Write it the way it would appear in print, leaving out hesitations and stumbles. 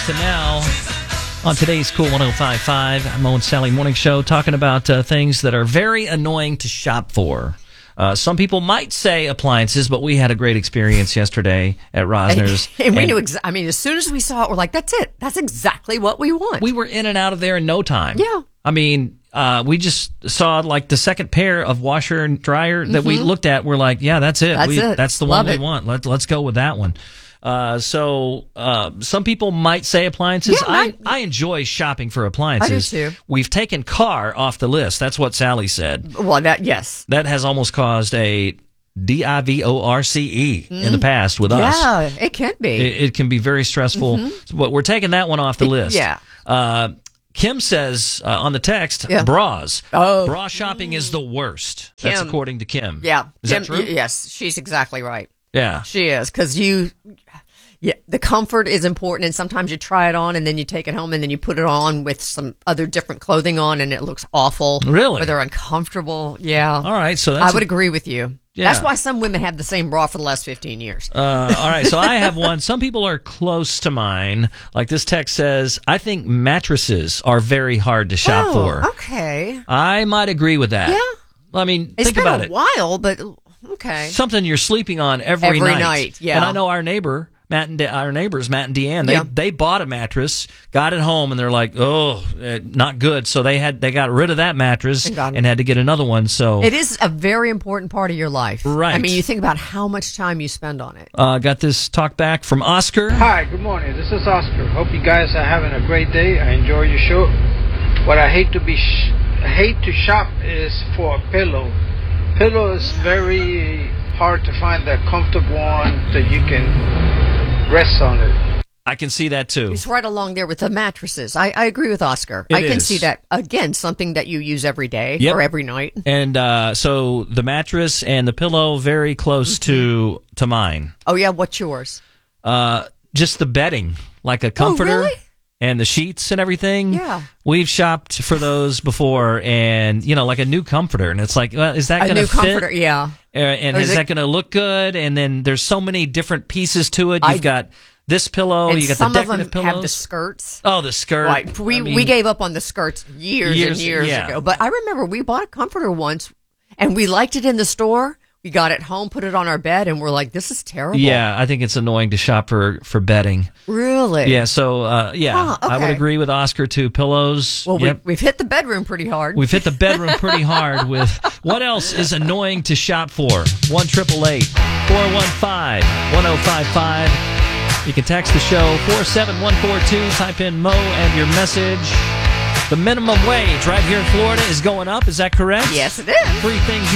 to now on today's Cool 105.5 Mo and Sally Morning Show, talking about things that are very annoying to shop for. Some people might say appliances, but we had a great experience yesterday at Rosner's. And we knew, as soon as we saw it, we're like, that's it. That's exactly what we want. We were in and out of there in no time. Yeah. I mean, we just saw like the second pair of washer and dryer that we looked at. We're like, yeah, that's it. That's the one we want. Let's go with that one. So some people might say appliances. Yeah, I enjoy shopping for appliances. I do too. We've taken car off the list. That's what Sally said. Well, yes. That has almost caused a divorce in the past with us. Yeah, it can be. It can be very stressful. But we're taking that one off the list. Yeah. Kim says on the text, bras. Bra shopping is the worst. That's according to Kim. Yeah. Is that true? Yes, she's exactly right. Yeah. She is, because the comfort is important, and sometimes you try it on, and then you take it home, and then you put it on with some other different clothing on, and it looks awful. Really? Or they're uncomfortable. Yeah. All right. So I would agree with you. Yeah. That's why some women have the same bra for the last 15 years. All right. So I have one. Some people are close to mine. Like this text says, I think mattresses are very hard to shop for. Okay. I might agree with that. Yeah. I mean, It's think about been it. a while, but okay. Something you're sleeping on every night. Yeah. And I know our neighbors, Matt and Deanne, they bought a mattress, got it home, and they're like, not good. So they got rid of that mattress and had to get another one. So it is a very important part of your life. Right. I mean, you think about how much time you spend on it. Got this talk back from Oscar. Hi, good morning. This is Oscar. Hope you guys are having a great day. I enjoy your show. What I hate to shop is for a pillow. Pillow is very hard to find a comfortable one that you can rest on it. I can see that too. It's right along there with the mattresses. I agree with Oscar. I can see that. Again, something that you use every day or every night. And so the mattress and the pillow very close to mine. Oh, yeah. What's yours? Just the bedding, like a comforter. Oh, really? And the sheets and everything. Yeah. We've shopped for those before, and, like a new comforter. And it's like, well, is that going to fit? A new comforter, yeah. And is that going to look good? And then there's so many different pieces to it. You've got this pillow, you got the decorative pillows. Some of them have the skirts. Oh, the skirt. Right. We gave up on the skirts years and years ago. But I remember we bought a comforter once, and we liked it in the store. We got it home, put it on our bed, and we're like, this is terrible. Yeah, I think it's annoying to shop for bedding. Really? Yeah, so, okay. I would agree with Oscar, too. Pillows. Well, we've hit the bedroom pretty hard. We've hit the bedroom pretty hard with what else is annoying to shop for? 1-888-415-1055. You can text the show 47142. Type in Mo and your message. The minimum wage right here in Florida is going up. Is that correct? Yes, it is. 3 things